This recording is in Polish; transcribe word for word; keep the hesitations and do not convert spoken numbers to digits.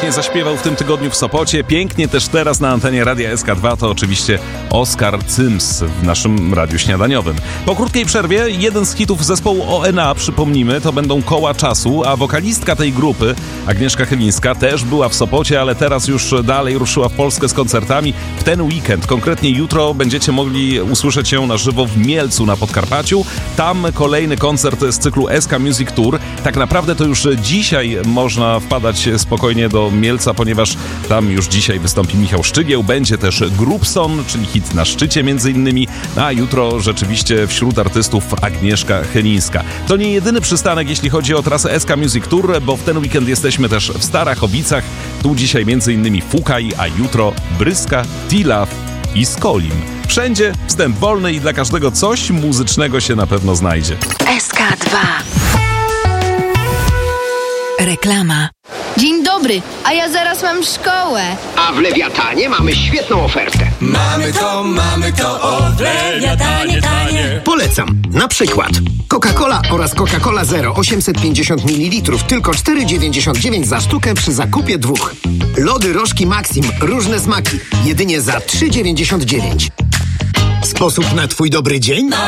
pięknie zaśpiewał w tym tygodniu w Sopocie, pięknie też teraz na antenie Radia S K dwa, to oczywiście Oskar Cyms w naszym radiu śniadaniowym. Po krótkiej przerwie jeden z hitów zespołu O N A, przypomnijmy, to będą Koła Czasu, a wokalistka tej grupy, Agnieszka Chylińska, też była w Sopocie, ale teraz już dalej ruszyła w Polskę z koncertami. W ten weekend, konkretnie jutro, będziecie mogli usłyszeć ją na żywo w Mielcu na Podkarpaciu. Tam kolejny koncert z cyklu S K Music Tour. Tak naprawdę to już dzisiaj można wpadać spokojnie do Mielca, ponieważ tam już dzisiaj wystąpi Michał Szczygieł, będzie też Grubson, czyli hit na szczycie między innymi, a jutro rzeczywiście wśród artystów Agnieszka Chylińska. To nie jedyny przystanek, jeśli chodzi o trasę S K Music Tour, bo w ten weekend jesteśmy też w Starachowicach. Tu dzisiaj między innymi Fukaj, a jutro Bryska, T-Love i Skolim. Wszędzie wstęp wolny i dla każdego coś muzycznego się na pewno znajdzie. S K dwa. Reklama. Dzień dobry, a ja zaraz mam szkołę. A w Lewiatanie mamy świetną ofertę. Mamy to, mamy to, o w Lewiatanie tanie. Polecam. Na przykład Coca-Cola oraz Coca-Cola Zero osiemset pięćdziesiąt mililitrów tylko cztery dziewięćdziesiąt dziewięć za sztukę przy zakupie dwóch. Lody Rożki Maxim, różne smaki, jedynie za trzy dziewięćdziesiąt dziewięć. Sposób na twój dobry dzień?